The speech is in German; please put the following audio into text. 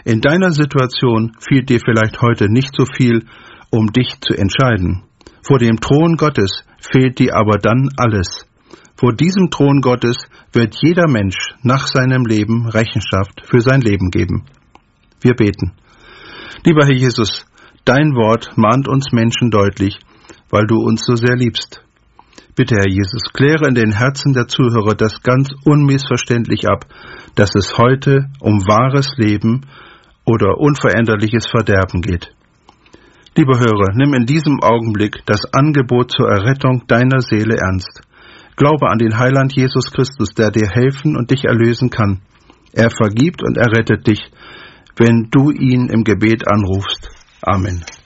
In deiner Situation fehlt dir vielleicht heute nicht so viel, um dich zu entscheiden. Vor dem Thron Gottes fehlt dir aber dann alles. Vor diesem Thron Gottes wird jeder Mensch nach seinem Leben Rechenschaft für sein Leben geben. Wir beten. Lieber Herr Jesus, dein Wort mahnt uns Menschen deutlich, weil du uns so sehr liebst. Bitte, Herr Jesus, kläre in den Herzen der Zuhörer das ganz unmissverständlich ab, dass es heute um wahres Leben oder unveränderliches Verderben geht. Lieber Hörer, nimm in diesem Augenblick das Angebot zur Errettung deiner Seele ernst. Glaube an den Heiland Jesus Christus, der dir helfen und dich erlösen kann. Er vergibt und errettet dich, wenn du ihn im Gebet anrufst. Amen.